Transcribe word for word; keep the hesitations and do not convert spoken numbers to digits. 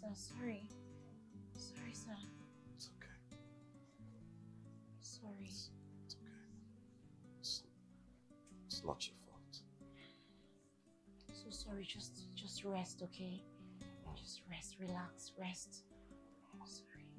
sir. Sorry. Sorry, sir. It's okay. Sorry. It's, it's okay. It's, it's not your fault. So sorry. Just, just rest, okay? Just rest, relax, rest. Sorry.